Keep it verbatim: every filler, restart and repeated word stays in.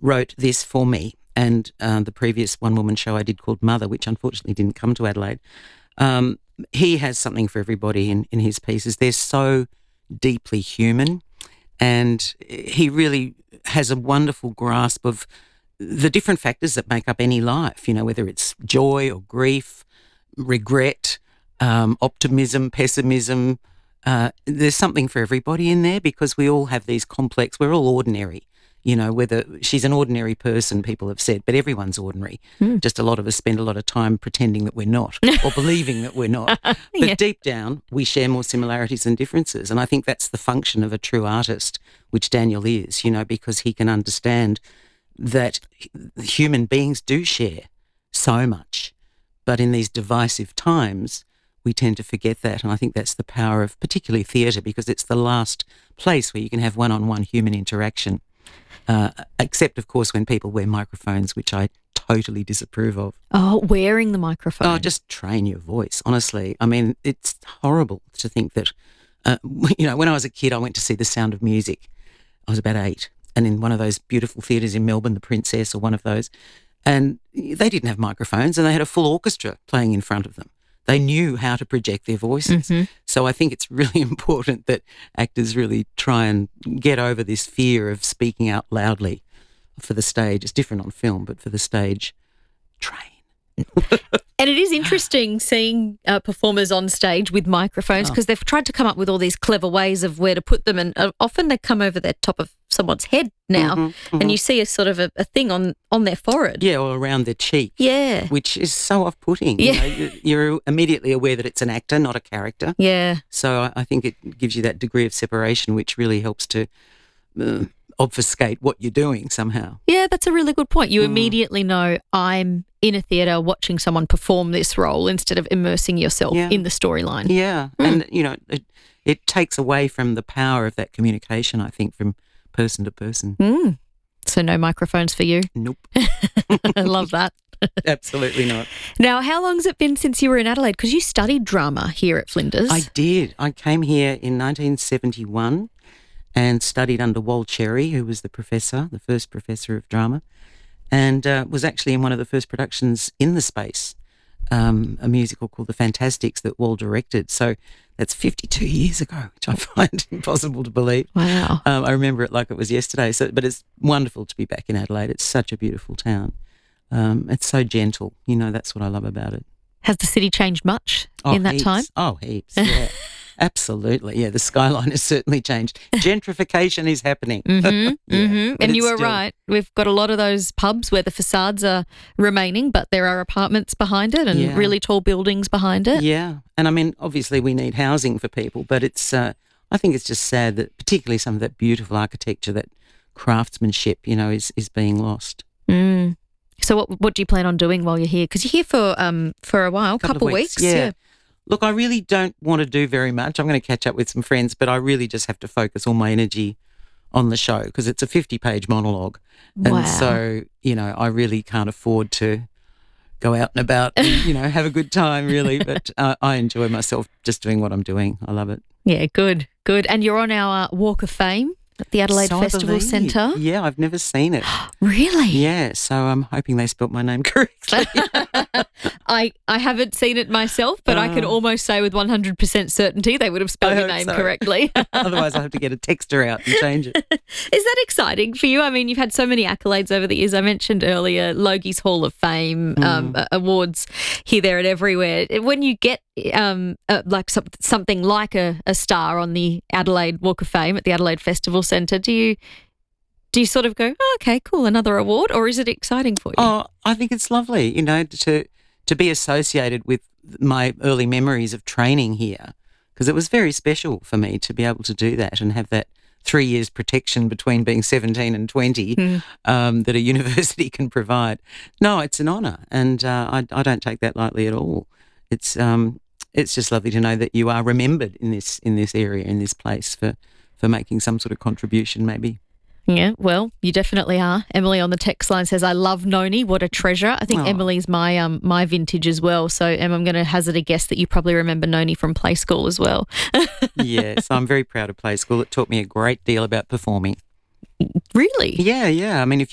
wrote this for me, and uh, the previous one-woman show I did called Mother, which unfortunately didn't come to Adelaide. Um, he has something for everybody in, in his pieces. They're so deeply human, and he really has a wonderful grasp of the different factors that make up any life, you know, whether it's joy or grief, regret, um, optimism, pessimism. Uh, there's something for everybody in there because we all have these complex, we're all ordinary. You know, whether she's an ordinary person, people have said, but everyone's ordinary. Mm. Just a lot of us spend a lot of time pretending that we're not or believing that we're not. But yeah. Deep down, we share more similarities than differences. And I think that's the function of a true artist, which Daniel is, you know, because he can understand that human beings do share so much. But in these divisive times, we tend to forget that. And I think that's the power of particularly theatre, because it's the last place where you can have one-on-one human interaction. Uh, except, of course, when people wear microphones, which I totally disapprove of. Oh, wearing the microphone. Oh, just train your voice, honestly. I mean, it's horrible to think that, uh, you know, when I was a kid, I went to see The Sound of Music. I was about eight. And in one of those beautiful theatres in Melbourne, the Princess or one of those, and they didn't have microphones and they had a full orchestra playing in front of them. They knew how to project their voices. Mm-hmm. So I think it's really important that actors really try and get over this fear of speaking out loudly for the stage. It's different on film, but for the stage, train. And it is interesting seeing uh, performers on stage with microphones because oh. they've tried to come up with all these clever ways of where to put them, and uh, often they come over the top of someone's head now, mm-hmm, mm-hmm. and you see a sort of a, a thing on, on their forehead. Yeah, or around their cheek. Yeah. Which is so off-putting. Yeah. You know, you're immediately aware that it's an actor, not a character. Yeah. So I think it gives you that degree of separation which really helps to uh, obfuscate what you're doing somehow. Yeah, that's a really good point. You mm. immediately know I'm in a theatre watching someone perform this role instead of immersing yourself yeah. in the storyline. Yeah, mm. and, you know, it, it takes away from the power of that communication, I think, from person to person. Mm. So no microphones for you? Nope. I love that. Absolutely not. Now, how long has it been since you were in Adelaide? Because you studied drama here at Flinders. I did. I came here in nineteen seventy-one and studied under Wal Cherry, who was the professor, the first professor of drama, and uh, was actually in one of the first productions in the space, um, a musical called The Fantastics that Wal directed. So that's fifty-two years ago, which I find impossible to believe. Wow. Um, I remember it like it was yesterday. So, but it's wonderful to be back in Adelaide. It's such a beautiful town. Um, it's so gentle. You know, that's what I love about it. Has the city changed much oh, in that heaps. time? Oh, heaps, yeah. Absolutely, yeah. The skyline has certainly changed. Gentrification is happening. Mm-hmm, yeah, mm-hmm. And you were still... right. We've got a lot of those pubs where the facades are remaining, but there are apartments behind it and yeah. really tall buildings behind it. Yeah, and I mean, obviously we need housing for people, but it's. Uh, I think it's just sad that particularly some of that beautiful architecture, that craftsmanship, you know, is is being lost. Mm. So what what do you plan on doing while you're here? Because you're here for um for a while, a couple, couple of weeks. weeks. Yeah. yeah. Look, I really don't want to do very much. I'm going to catch up with some friends, but I really just have to focus all my energy on the show because it's a fifty-page monologue. Wow. And so, you know, I really can't afford to go out and about and, you know, have a good time really. But uh, I enjoy myself just doing what I'm doing. I love it. Yeah, good, good. And you're on our uh, Walk of Fame at the Adelaide so Festival Centre. Yeah, I've never seen it. Really? Yeah, so I'm hoping they spelt my name correctly. I, I haven't seen it myself, but uh, I can almost say with one hundred percent certainty they would have spelled I your name so. correctly. Otherwise I have to get a texter out and change it. Is that exciting for you? I mean, you've had so many accolades over the years. I mentioned earlier Logie's Hall of Fame, mm. um, awards here, there and everywhere. When you get um, uh, like some, something like a, a star on the Adelaide Walk of Fame at the Adelaide Festival Centre, do you do you sort of go, oh, okay, cool, another award, or is it exciting for you? Oh, I think it's lovely, you know, to to be associated with my early memories of training here, because it was very special for me to be able to do that and have that three years protection between being seventeen and twenty mm. um, that a university can provide. No, it's an honour, and uh, I, I don't take that lightly at all. It's um, it's just lovely to know that you are remembered in this in this area, in this place for, for making some sort of contribution maybe. Yeah, well, you definitely are. Emily on the text line says, I love Noni. What a treasure. I think oh. Emily's my um my vintage as well. So, Em, I'm going to hazard a guess that you probably remember Noni from Play School as well. Yes, I'm very proud of Play School. It taught me a great deal about performing. Really? Yeah, yeah. I mean, if